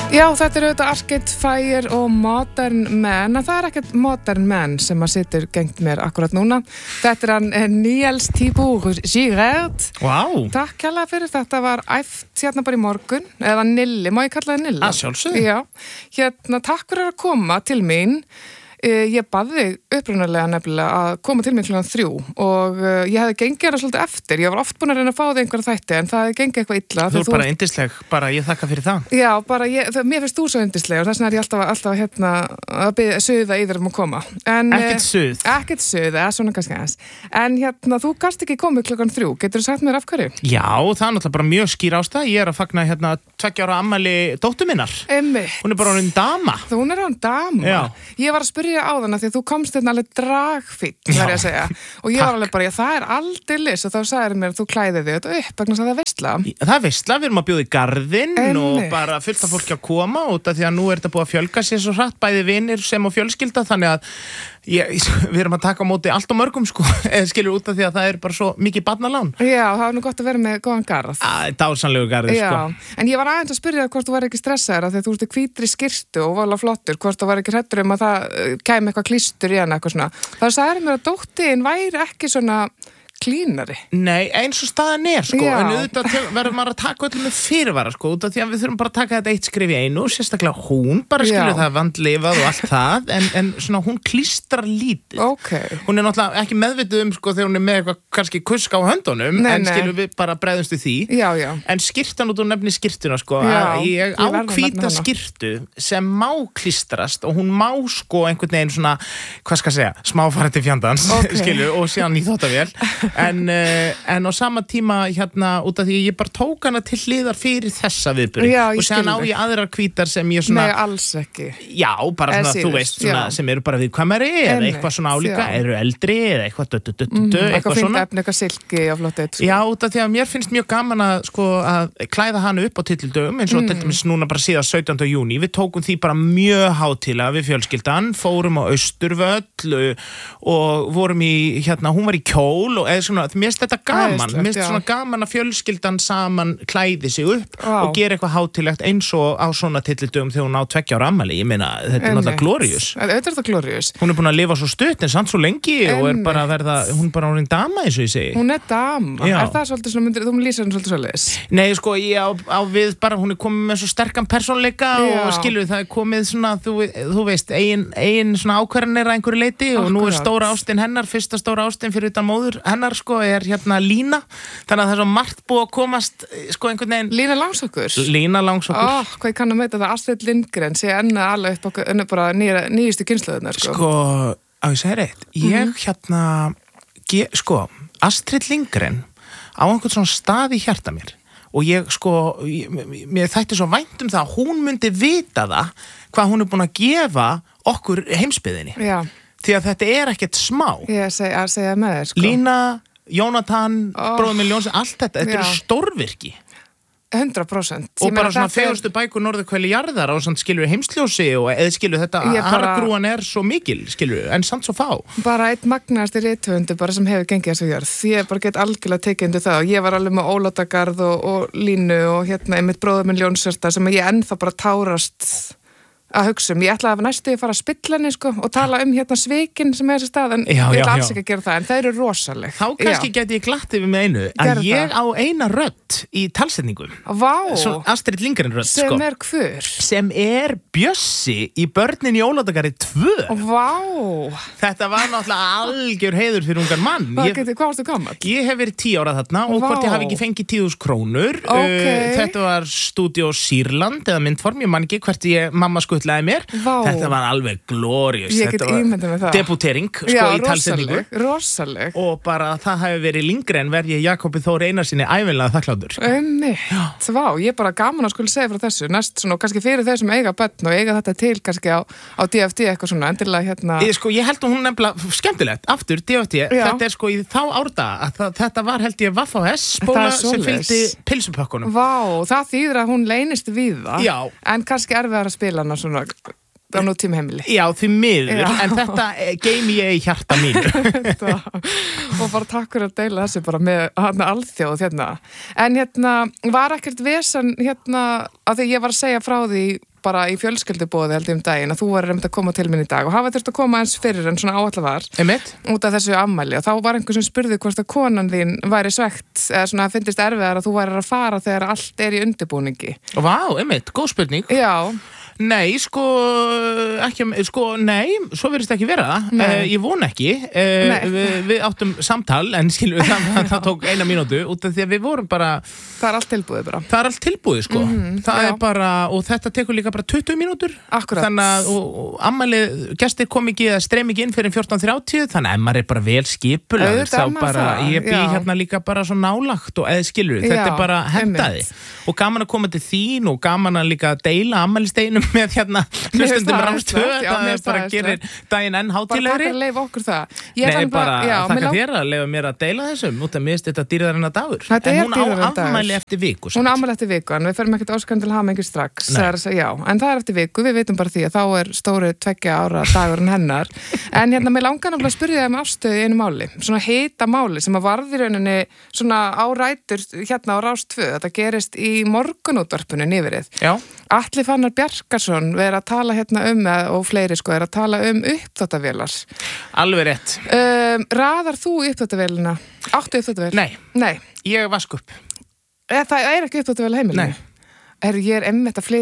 Já, þetta auðvitað Arcade Fire og Modern Man, en það ekkert Modern Man sem að situr gengt mér akkurat núna. Þetta hann Niels Tibur Girard. Wow. Takk kærlega fyrir þetta, var æft hérna bara í morgun, eða Nilli, má ég kalla það Nilla? Sjálfsögðu. Já, takk fyrir að koma til mín. Ég baði upprunalega nefnilega að koma til mig klukkan 3 og ég hefði gengið hana svolítið eftir. Ég var oft búin að reyna að fá þig einhverja þætti en það hefði gengið eitthvað illa. Þú er bara yndisleg, bara ég þakka fyrir það. Já, bara mér finnst þú svo yndisleg og þess vegna er ég alltaf hérna að suða yfir að koma. Ekkert suð. Ekkert suð, svona kannski aðeins. En hérna, þú gast ekki komið klukkan 3. Geturðu sagt mér af hverju? Já, það er náttúrulega bara mjög skýr ástæða. Ég er að fagna 2 ára afmæli dóttur minnar. Hún er bara orðin dama. Hún er orðin dama. Já. Ég var að spyrja á þann að því að þú komst hérna alveg dragfínt, þarf ég að segja. Og ég var alveg bara, það er aldeilis og þá sagðir mér að þú klæðir þig þetta upp vegna þess að það er veisla. Það er veisla, við erum að bjóða í garðinn og bara fullt af fólki að koma út af því að nú er þetta búið að fjölga sér svo hratt, bæði vinir sem og fjölskylda, þannig að við erum að taka á móti allt og mörgum skilur út af því að það er bara svo mikið barnalán. Já, það var nú gott að vera með góðan garð. Dásanlegu garð, En ég var aðeins að spyrja hvort þú var ekki stressaður af því að þú ert í hvítri skyrtu og voðalega flottur, hvort þú var ekki hræddur að það kæmi eitthvað klístur í hana, eitthvað svona. Það sagði mér að dóttirin væri ekki svona klínari. Nei, eins og staðan er en auðvitað verður maður að taka öllum með fyrirvara út af því að við þurfum bara að taka þetta eitt skrif í einu, sérstaklega hún bara skilur það vandlifað og allt það en svona hún klístrar lítið. Hún er náttúrulega ekki meðvituð þegar hún er með eitthvað kannski kusk á höndunum en skilur við bara bregðumst við því. En skyrtan út og nefni skyrtuna ég á hvíta skyrtu sem má klístrast og hún má einhvern veginn svona, hvað skal segja, smáfara til fjandans skilur og síðan í þvottavél. En á sama tíma út af því ég bara tók hana til hliðar fyrir þessa viðburði og séðan á ég aðrar hvítar sem ég svona... Nei, alls ekki. Já, bara svona, þú veist, svona, sem eru bara viðkvæmari eða eitthvað svona álíka, eru eldri eða eitthvað eitthvað fínt efni, eitthvað silki og flott eitt. Já, út af því að mér finnst mjög gaman að klæða hana upp á titildögum eins og til dæmis núna bara síðan 17. júní. Við tókum því bara mjög hátíðlega við fjölskyldan, fórum á Austurvöll og vorum í, hún var í kjól og mér finnst þetta gaman, mér finnst svona gaman að fjölskyldan saman klæði sig upp og gera eitthvað hátíðlegt eins og á svona titildögum þegar hún á 2 ára afmæli. Ég meina, þetta er náttúrulega glorious. Þetta er þetta glorious. Hún er búin að lifa svo stutt en samt svo lengi og er bara að verða, hún er bara orðin dama eins og ég segi. Hún er dama? Er það svolítið svona, þú lýsir hún svolítið svoleiðis? Nei, ég á við bara, hún er komið með svo sterkan persónleika og skilur það er komið svona, þú veist, eigin svona ákvarðanir að einhverju leyti og nú er stóra ástin hennar, fyrsta stóra ástin fyrir utan móður hennar er Lína, þannig að það er svo margt búið að komast einhvern veginn. Lína Langsokkur? Lína Langsokkur. Hvað ég kann að meita það Astrid Lindgren sé enna alveg upp á bara nýjustu kynslóðunar. Á ég segi reitt, Astrid Lindgren á einhvern svona stað í hjarta mér og mér þætti svo vænt það að hún myndi vita það hvað hún er búin að gefa okkur heimsbyggðinni. Já. Því að þetta er ekkert smá. Ég segja með þér, Lína, Jónatan, bróðir minn Jóns, allt þetta eru stórvirki. 100%. Og bara svona fegurstu bækur norðurhveli jarðar og skilur heimsljósi og eða skilur þetta hargrúan er svo mikil, skilur, en samt svo fá. Bara einn magnaðasti rithöfundur bara sem hefur gengið þessu jörð. Ég bara get algjörlega tekið undir það og ég var alveg með Ólátagarð og Línu og einmitt bróðir minn Jónsverta sem ég ennþá bara tárast að hugsa ég ætlaði að næstu að fara að spilla henni og tala svikin sem er þessi stað en ég ætla alls ekki að gera það en það eru rosaleg. Þá kannski geti ég glatt yfir með einu að ég á eina rödd í talsetningum. Svo Astrid Lindgren rödd sem er hver? Sem er Bjössi í Börnin í Ólátagarði 2. Þetta var náttúrulega algjör heiður fyrir ungan mann. Hvað varstu gamall? Ég hef verið 10 ára þarna og hvort ég hafi ekki fengið 10.000 krónur. Þetta var Stúdíó Sýrland eða myndform, ég man ekki hvert mamma mér. Þetta var alveg glorious. Ég get ímyndað með það. Debutering í talsetningu. Rosaleg. Og bara það hafi verið Lindgren verði Jakobi Þór Einarsinni ævinlega þakklátur. Ég bara gaman að segja frá þessu. Næst svona, kannski fyrir þeir sem eiga börn og eiga þetta til kannski á DFD eitthvað svona, endilega Ég held að hún nefnilega skemmtilegt, aftur DFD, þetta er í þá árda að þetta var held ég Vaffa-S spóla sem fylgdi pilsupökkunum. Það þýðir að hún leynist við það. Já. En kannski erfiðar að spila hana svona á nútíma heimili. Já, því miður, en þetta geym ég í hjarta mínu. Og bara takk fyrir að deila þessu bara með alþjóð En var ekkert vesen að því ég var að segja frá því bara í fjölskyldubóði held ég daginn að þú var að koma til minn í dag og hafa þurft að koma eins fyrir en svona áætla var út af þessu afmæli og þá var einhver sem spurði hvort að konan þín væri svegt eða svona finnst erfiðar að þú væri að fara þegar allt í undirbúningi. Vá, góð spurning. Já. Nei, nei, svo virðist ekki vera ég von ekki við áttum samtal en skilur það tók 1 mínútu út af því að við vorum bara það allt tilbúið bara það allt tilbúið sko það bara, og þetta tekur líka bara 20 mínútur akkurat þannig að afmæli gestir kom ekki að streyma ekki inn fyrir 14:30 þannig að maður bara vel skipulagður þá bara, ég bý hérna líka bara svo nálagt og skilur þetta bara hentaði og gaman að koma til þín og gaman að líka deila afmælisteinum með hérna hlustundum Rástvö það bara gerir daginn enn hátíðlegri bara takk að leifa okkur það nei bara þakka þér að leifa mér að deila þessum út af mér þetta dýrðarinnar dagur en hún á afmæli eftir viku hún á afmæli eftir viku en við ferum ekkert óskan til hamingju strax en það eftir viku við vitum bara því að þá stóri 2 ára dagurinn hennar en hérna mér langar náttúrulega að spyrja það ástöðu í einu máli svona heita máli sem að varði í rauninni svona árætur hérna á Rástvö þetta gerist í morgunútvarpinu nýverið Atli Fannar Bjarkarsson verið að tala hérna og fleiri sko að tala uppþvottavélar. Alveg rétt. Raðar þú uppþvottavélina? Áttu uppþvottavél? Nei. Ég vask upp. Það ekki uppþvottavél heimilinu? Nei. Ég einmitt að flytja